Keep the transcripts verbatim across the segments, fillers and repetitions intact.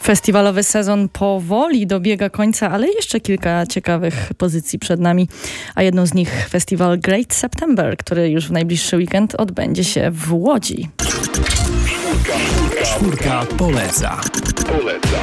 Festiwalowy sezon powoli dobiega końca, ale jeszcze kilka ciekawych pozycji przed nami, a jedną z nich festiwal Great September, który już w najbliższy weekend odbędzie się w Łodzi. Czwórka poleca. Poleca.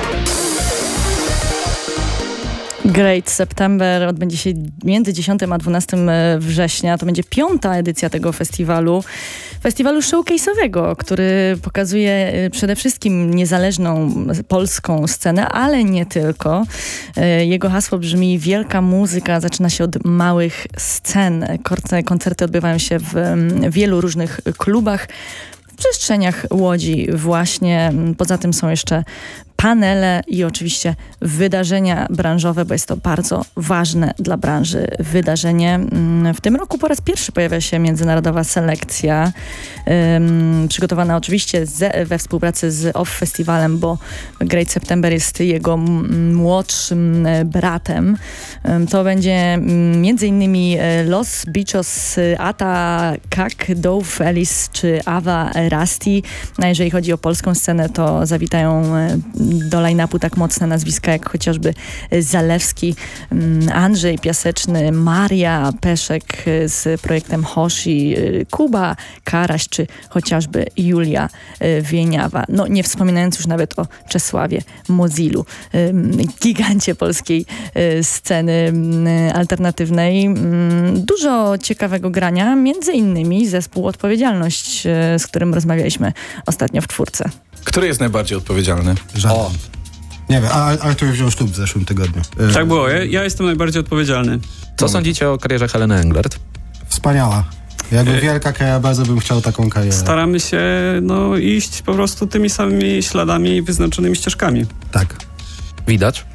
Great September odbędzie się między dziesiątego a dwunastego września. To będzie piąta edycja tego festiwalu. Festiwalu showcase'owego, który pokazuje przede wszystkim niezależną polską scenę, ale nie tylko. Jego hasło brzmi: wielka muzyka zaczyna się od małych scen. Koncerty odbywają się w wielu różnych klubach, w przestrzeniach Łodzi właśnie. Poza tym są jeszcze panele i oczywiście wydarzenia branżowe, bo jest to bardzo ważne dla branży wydarzenie. W tym roku po raz pierwszy pojawia się międzynarodowa selekcja, um, przygotowana oczywiście ze, we współpracy z Off Festiwalem, bo Great September jest jego młodszym bratem. Um, to będzie między innymi Los Bichos, Ata Kak, Dove Ellis czy Ava Rasti. A jeżeli chodzi o polską scenę, to zawitają do line-upu tak mocne nazwiska jak chociażby Zalewski, Andrzej Piaseczny, Maria Peszek z projektem Hoshi, Kuba Karaś czy chociażby Julia Wieniawa. No nie wspominając już nawet o Czesławie Mozilu, gigancie polskiej sceny alternatywnej. Dużo ciekawego grania, między innymi zespół Odpowiedzialność, z którym rozmawialiśmy ostatnio w czwórce. Który jest najbardziej odpowiedzialny? Żaden. O. Nie wiem, a Artur wziął ślub w zeszłym tygodniu. Tak było, ja, ja jestem najbardziej odpowiedzialny. Co sądzicie o karierze Heleny Englert? Wspaniała. Jakby wielka kariera, bardzo bym chciał taką karierę. Staramy się no, iść po prostu tymi samymi śladami i wyznaczonymi ścieżkami. Tak. Widać.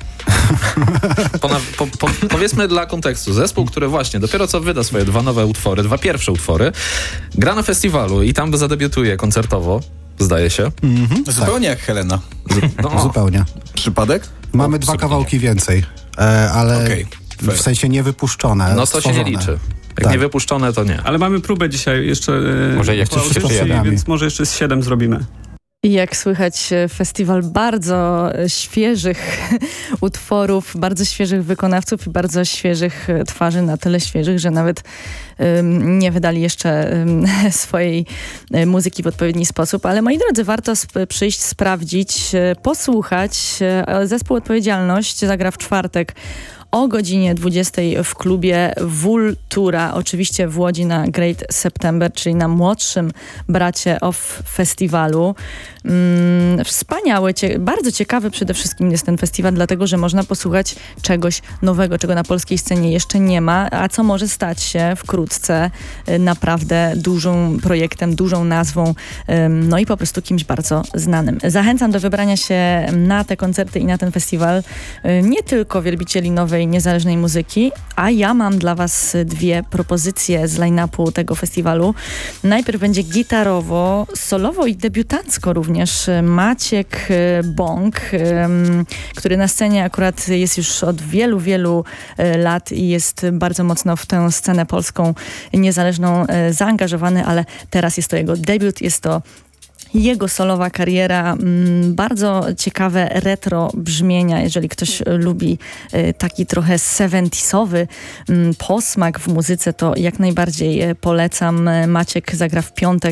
Po, po, po, powiedzmy dla kontekstu, zespół, który właśnie dopiero co wyda swoje dwa nowe utwory, dwa pierwsze utwory, gra na festiwalu i tam zadebiutuje koncertowo, zdaje się. Mm-hmm. Zupełnie tak jak Helena. No. Zupełnie. Przypadek? Mamy o, dwa zupełnie. Kawałki więcej, e, ale okay, w sensie nie wypuszczone. No to stworzone. Się nie liczy. Jak tak. nie wypuszczone, to nie. Ale mamy próbę dzisiaj jeszcze. Może jak coś audycji, więc może jeszcze z siedem zrobimy. I jak słychać, festiwal bardzo świeżych utworów, bardzo świeżych wykonawców i bardzo świeżych twarzy, na tyle świeżych, że nawet um, nie wydali jeszcze um, swojej muzyki w odpowiedni sposób. Ale moi drodzy, warto sp- przyjść, sprawdzić, posłuchać. Zespół Odpowiedzialność zagra w czwartek o godzinie dwudziestej w klubie Vultura, oczywiście w Łodzi na Great September, czyli na młodszym bracie Off Festiwalu. Mm, wspaniały, cie- bardzo ciekawy przede wszystkim jest ten festiwal, dlatego że można posłuchać czegoś nowego, czego na polskiej scenie jeszcze nie ma, a co może stać się wkrótce y, naprawdę dużym projektem, dużą nazwą, y, no i po prostu kimś bardzo znanym. Zachęcam do wybrania się na te koncerty i na ten festiwal y, nie tylko wielbicieli nowej niezależnej muzyki, a ja mam dla was dwie propozycje z line-upu tego festiwalu. Najpierw będzie gitarowo, solowo i debiutancko również Maciek Bąk, który na scenie akurat jest już od wielu, wielu lat i jest bardzo mocno w tę scenę polską niezależną zaangażowany, ale teraz jest to jego debiut, jest to jego solowa kariera, bardzo ciekawe retro brzmienia, jeżeli ktoś lubi taki trochę siedemdziesiątowy posmak w muzyce, to jak najbardziej polecam. Maciek zagra w piątek